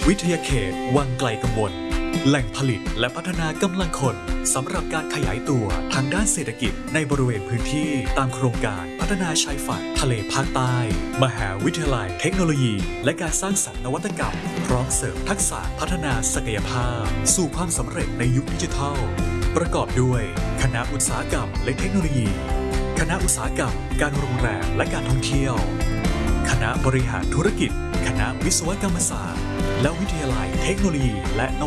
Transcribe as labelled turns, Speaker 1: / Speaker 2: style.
Speaker 1: วิทยาเขตวังไกลกังวลแหล่งผลิตและพัฒนากำลังคนสำหรับการขยายตัวทางด้านเศรษฐกิจในบริเวณพื้นที่ตามโครงการพัฒนาชายฝั่งทะเลภาคใต้มหาวิทยาลัยเทคโนโลยีและการสร้างสรรค์นวัตกรรมพร้อมเสริมทักษะพัฒนาศักยภาพสู่ความสำเร็จในยุคดิจิทัลประกอบด้วยคณะอุตสาหกรรมและเทคโนโลยีคณะอุตสาหกรรมการโรงแรมและการท่องเที่ยวคณะบริหารธุรกิจคณะวิศวกรรมศาสตร์และวิทยาลัยเทคโนโลยีและ